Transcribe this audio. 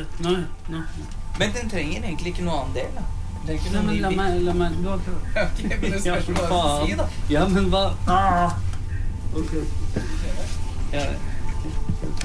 Nei. Men den trenger egentlig ikke noe annen del, da. Nei, men la meg, du har prøvd. Ok, men det spørs hva du skal si, da. Ja, men hva? Ok. Ja,